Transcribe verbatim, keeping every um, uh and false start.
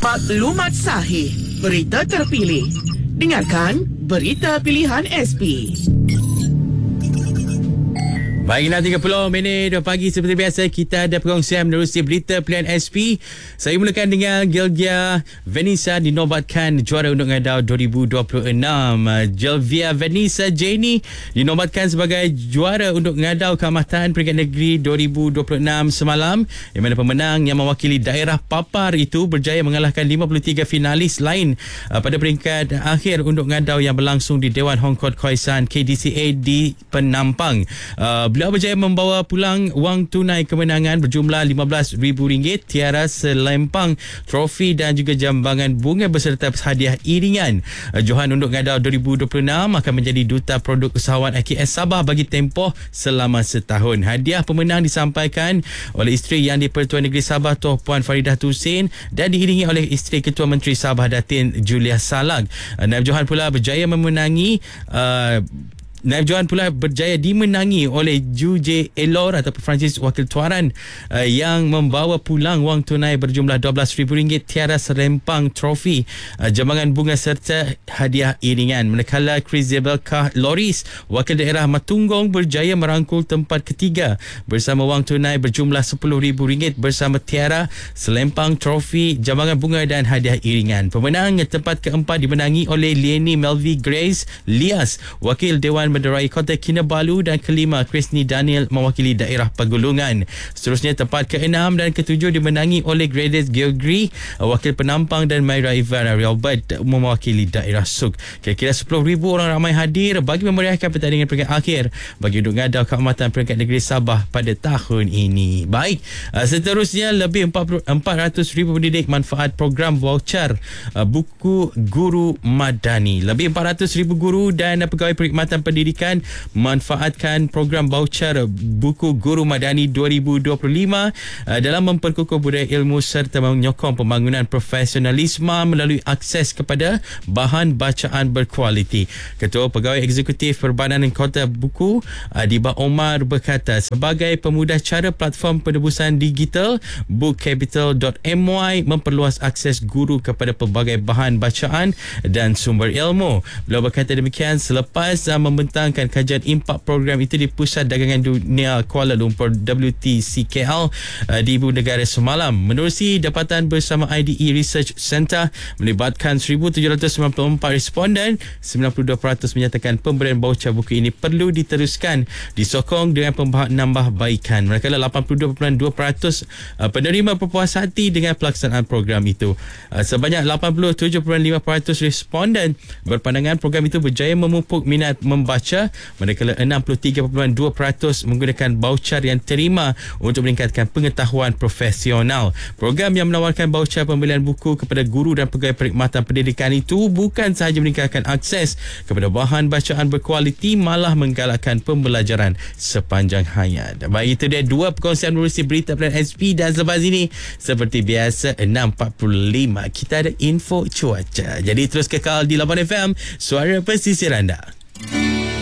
Maklumat sahih, berita terpilih. Dengarkan Berita Pilihan S P. Baiklah, tiga puluh minit pagi seperti biasa kita ada perkongsian menerusi Berita Pilihan S P. Saya mulakan dengan Gelvia Vanessa dinobatkan juara untuk ngadau dua ribu dua puluh enam. Gelvia Vanessa Jenny dinobatkan sebagai juara untuk ngadau Keamatan Peringkat Negeri dua ribu dua puluh enam semalam, di mana pemenang yang mewakili daerah Papar itu berjaya mengalahkan lima puluh tiga finalis lain pada peringkat akhir untuk ngadau yang berlangsung di Dewan Hong Kong Khoisan K D C A di Penampang. Uh, Beliau berjaya membawa pulang wang tunai kemenangan berjumlah lima belas ribu ringgit, tiara selempang trofi dan juga jambangan bunga beserta hadiah iringan. Johan untuk ngadau dua ribu dua puluh enam akan menjadi duta produk usahawan I K S Sabah bagi tempoh selama setahun. Hadiah pemenang disampaikan oleh isteri Yang di-Pertuan Negeri Sabah Tuan Puan Faridah Tusin dan diiringi oleh isteri Ketua Menteri Sabah Datin Julia Salag. Naib Johan pula berjaya memenangi uh, Naib Johan pula berjaya dimenangi oleh Ju J Elor ataupun Francis Wakil Tuaran uh, yang membawa pulang wang tunai berjumlah dua belas ribu ringgit, tiara serempang trofi, uh, jambangan bunga serta hadiah iringan. Manakala Chris Zebelkah Loris, Wakil Daerah Matunggong, berjaya merangkul tempat ketiga bersama wang tunai berjumlah sepuluh ribu ringgit bersama tiara, selempang trofi, jambangan bunga dan hadiah iringan. Pemenang tempat keempat dimenangi oleh Lieni Melvi Grace Lias, Wakil Dewan Menderai Kota Kinabalu, dan kelima Krisni Daniel mewakili daerah Pagulungan. Seterusnya tempat keenam dan ketujuh dimenangi oleh Gladys Georgi, Wakil Penampang, dan Maira Ivana Albert mewakili daerah Suk. Kira-kira sepuluh ribu orang ramai hadir bagi memeriahkan pertandingan peringkat akhir bagi untuk ngadau Keamatan Peringkat Negeri Sabah pada tahun ini. Baik, seterusnya lebih empat ratus ribu pendidik manfaat program voucher buku guru madani. Lebih empat ratus ribu guru dan pegawai perkhidmatan pendidikan Pendidikan manfaatkan program voucher buku guru madani dua ribu dua puluh lima uh, dalam memperkukuh budaya ilmu serta menyokong pembangunan profesionalisme melalui akses kepada bahan bacaan berkualiti. Ketua Pegawai Eksekutif Perbadanan Kota Buku Adiba Omar berkata, sebagai pemudah cara platform penebusan digital book capital dot m y memperluas akses guru kepada pelbagai bahan bacaan dan sumber ilmu. Beliau berkata demikian selepas uh, membentangkan kajian impak program itu di Pusat Dagangan Dunia Kuala Lumpur W T C K L uh, di Ibu Negara semalam. Menerusi dapatan bersama I D E Research Centre melibatkan seribu tujuh ratus sembilan puluh empat responden, sembilan puluh dua peratus menyatakan pemberian baucer buku ini perlu diteruskan, disokong dengan penambahbaikan. Manakala lapan puluh dua perpuluhan dua peratus uh, penerima berpuas hati dengan pelaksanaan program itu. Uh, sebanyak lapan puluh tujuh perpuluhan lima peratus responden berpandangan program itu berjaya memupuk minat membaca, manakala enam puluh tiga perpuluhan dua peratus menggunakan baucer yang terima untuk meningkatkan pengetahuan profesional. Program yang menawarkan baucer pembelian buku kepada guru dan pegawai perkhidmatan pendidikan itu bukan sahaja meningkatkan akses kepada bahan bacaan berkualiti, malah menggalakkan pembelajaran sepanjang hayat. Baik, itu dia dua perkongsian menerusi Berita Pilihan S P, dan selepas ini seperti biasa enam empat puluh lima kita ada info cuaca. Jadi terus kekal di Labuan F M, suara pesisir anda.